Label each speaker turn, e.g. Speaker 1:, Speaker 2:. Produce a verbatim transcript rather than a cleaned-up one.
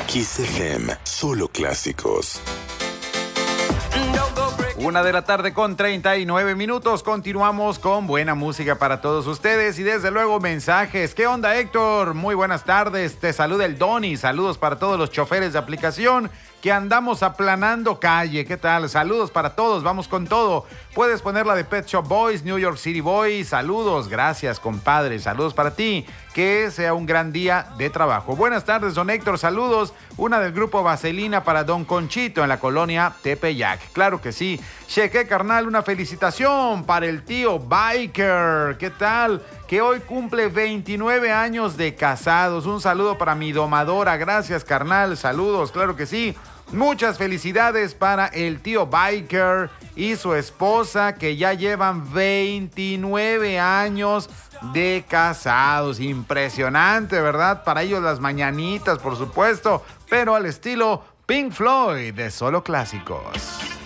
Speaker 1: Kiss F M, solo clásicos.
Speaker 2: Una de la tarde con treinta y nueve minutos. Continuamos con buena música para todos ustedes y desde luego mensajes. ¿Qué onda, Héctor? Muy buenas tardes. Te saluda el Doni. Saludos para todos los choferes de aplicación que andamos aplanando calle. ¿Qué tal? Saludos para todos. Vamos con todo. Puedes poner la de Pet Shop Boys, New York City Boys. Saludos. Gracias, compadre. Saludos para ti. Que sea un gran día de trabajo. Buenas tardes, don Héctor. Saludos. Una del grupo Vaselina para don Conchito en la colonia Tepeyac. Claro que sí. Cheque, carnal, una felicitación para el tío Biker. ¿Qué tal? Que hoy cumple veintinueve años de casados. Un saludo para mi domadora. Gracias, carnal. Saludos, claro que sí. Muchas felicidades para el tío Biker y su esposa, que ya llevan veintinueve años de casados. Impresionante, ¿verdad? Para ellos las mañanitas, por supuesto, pero al estilo Pink Floyd de Solo Clásicos.